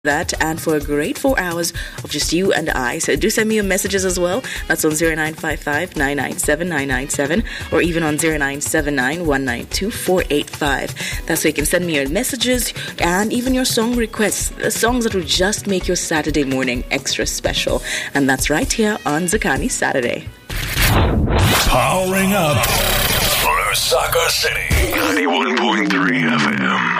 that and for a great 4 hours of just you and I. So do send me your messages as well. That's on 0955 997 997 or even on 0979 192 485. That's where you can send me your messages and even your song requests, the songs that will just make your Saturday morning extra special. And that's right here on Zakani Saturday. Powering up for Lusaka City, 91.3 FM.